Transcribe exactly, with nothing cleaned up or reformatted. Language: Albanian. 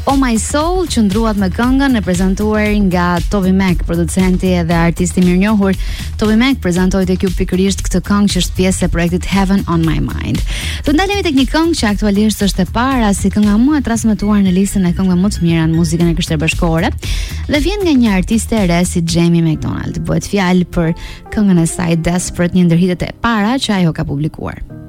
Oh My Soul qëndruat me këngën e prezantuar nga Toby Mac, producenti edhe artisti mirënjohur. Toby Mac prezantoi tek ju pikërisht këtë këngë që është pjesë e projektit Heaven on My Mind. Do ndalemi tek një këngë që aktualisht është e para si kënga më e transmetuar në listën e këngëve më të mira në muzikën e Krishterë Bashkore dhe vjen nga një artiste e re si Jamie McDonald. Bëhet fjalë për këngën e saj Desperate, një ndër hitet e para që ajo ka publikuar.